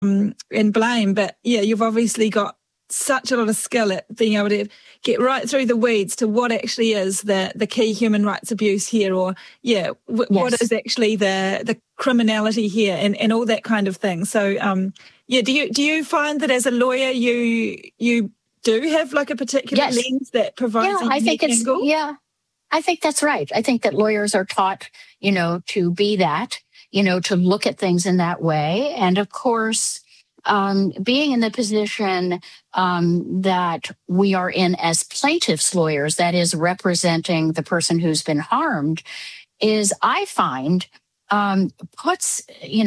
and blame. But yeah, you've obviously got such a lot of skill at being able to get right through the weeds to what actually is the key human rights abuse here, or what is actually the criminality here, and all that kind of thing. So do you find that as a lawyer you do have like a particular lens that provides I think that's right. I think that lawyers are taught, to be that, to look at things in that way. And of course, being in the position that we are in as plaintiffs lawyers, that is representing the person who's been harmed, is, I find, puts,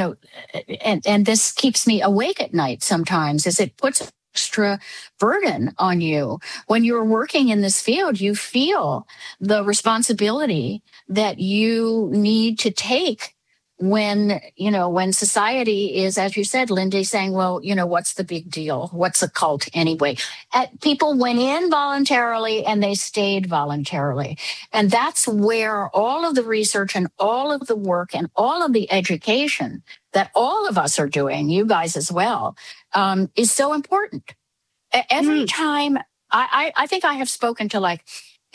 and this keeps me awake at night sometimes, is it puts extra burden on you. When you're working in this field, you feel the responsibility that you need to take when society is, as you said, Lindy, saying, well, what's the big deal? What's a cult anyway? People went in voluntarily and they stayed voluntarily. And that's where all of the research and all of the work and all of the education that all of us are doing, you guys as well, is so important. Every time, I think I have spoken to like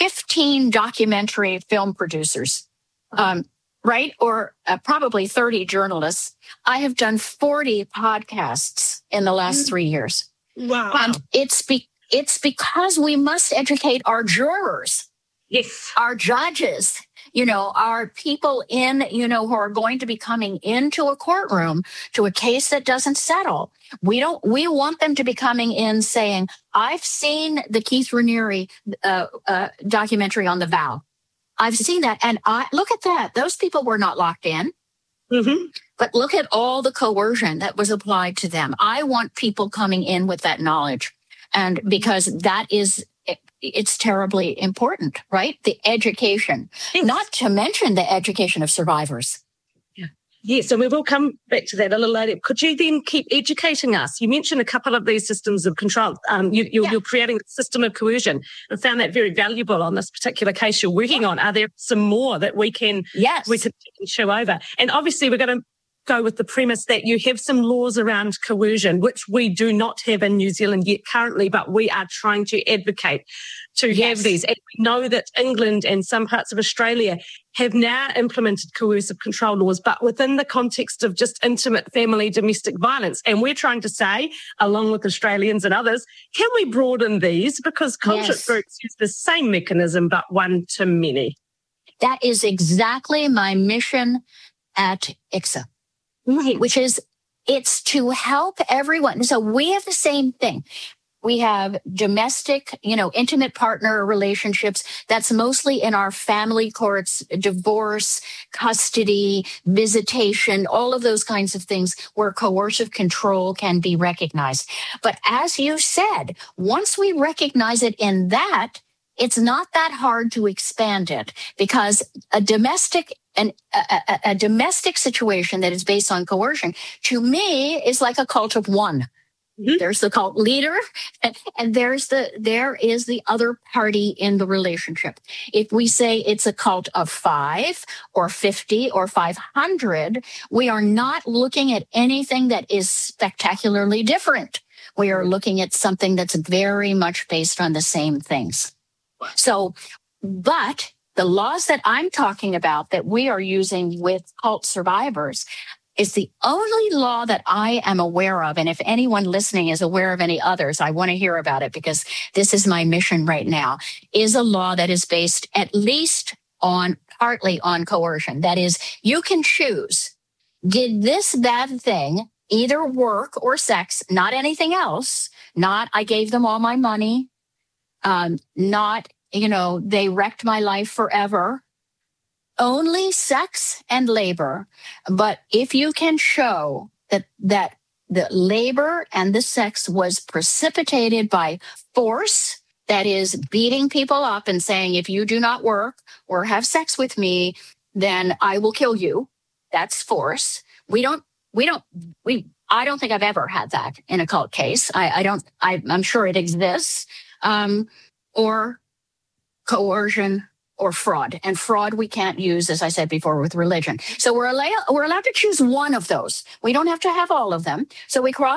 15 documentary film producers, right? Or probably 30 journalists. I have done 40 podcasts in the last 3 years. Wow. And it's because we must educate our jurors, our judges, our people who are going to be coming into a courtroom to a case that doesn't settle. We want them to be coming in saying, I've seen the Keith Raniere documentary on the vow. I've seen that. And look at that. Those people were not locked in. Mm-hmm. But look at all the coercion that was applied to them. I want people coming in with that knowledge. And because it's terribly important, right? The education, not to mention the education of survivors. Yes, and we will come back to that a little later. Could you then keep educating us? You mentioned a couple of these systems of control. You're creating a system of coercion. I found that very valuable on this particular case you're working on. Are there some more that we can show over? And obviously, we're going to go with the premise that you have some laws around coercion, which we do not have in New Zealand yet currently, but we are trying to advocate to have these. And we know that England and some parts of Australia have now implemented coercive control laws, but within the context of just intimate family domestic violence. And we're trying to say, along with Australians and others, can we broaden these? Because conflict groups use the same mechanism, but one to many. That is exactly my mission at ICSA. Which is, it's to help everyone. So we have the same thing. We have domestic, intimate partner relationships. That's mostly in our family courts, divorce, custody, visitation, all of those kinds of things where coercive control can be recognized. But as you said, once we recognize it in that, it's not that hard to expand it, because a domestic situation that is based on coercion, to me, is like a cult of one. Mm-hmm. There's the cult leader, and there is the other party in the relationship. If we say it's a cult of 5 or 50 or 500, we are not looking at anything that is spectacularly different. We are looking at something that's very much based on the same things. So, but the laws that I'm talking about that we are using with cult survivors is the only law that I am aware of. And if anyone listening is aware of any others, I want to hear about it, because this is my mission right now, is a law that is based at least partly on coercion. That is, you can choose, did this bad thing, either work or sex, not anything else, not I gave them all my money, not, they wrecked my life forever, only sex and labor. But if you can show that the labor and the sex was precipitated by force, that is beating people up and saying, if you do not work or have sex with me, then I will kill you. That's force. I don't think I've ever had that in a cult case. I'm sure it exists. Or coercion or fraud. And fraud we can't use, as I said before, with religion. So we're allowed to choose one of those. We don't have to have all of them. So we cross